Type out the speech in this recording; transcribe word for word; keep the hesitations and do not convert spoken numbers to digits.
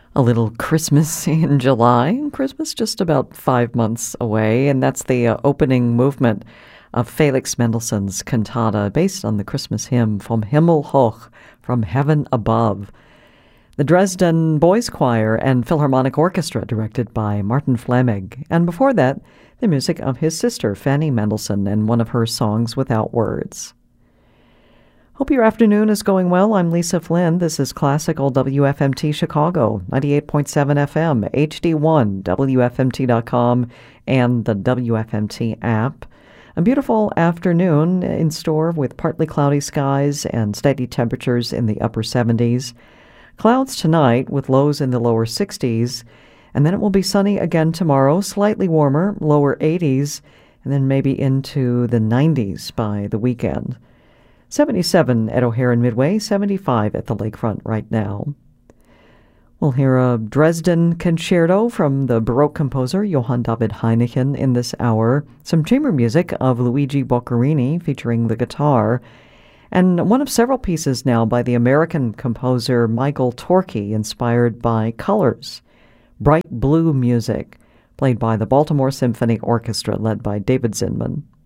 A little Christmas in July. Christmas just about five months away, and that's the uh, opening movement of Felix Mendelssohn's cantata based on the Christmas hymn Vom Himmel hoch, from heaven above. The Dresden Boys Choir and Philharmonic Orchestra, directed by Martin Fleming, and before that, the music of his sister Fanny Mendelssohn and one of her songs without words. Hope your afternoon is going well. I'm Lisa Flynn. This is Classical W F M T Chicago, ninety-eight point seven F M, H D one, W F M T dot com, and the W F M T app. A beautiful afternoon in store with partly cloudy skies and steady temperatures in the upper seventies. Clouds tonight with lows in the lower sixties, and then it will be sunny again tomorrow, slightly warmer, lower eighties, and then maybe into the nineties by the weekend. seventy-seven at O'Hare and Midway, seventy-five at the lakefront right now. We'll hear a Dresden concerto from the Baroque composer Johann David Heineken in this hour, some chamber music of Luigi Boccherini featuring the guitar, and one of several pieces now by the American composer Michael Torke, inspired by colors, bright blue music, played by the Baltimore Symphony Orchestra led by David Zinman.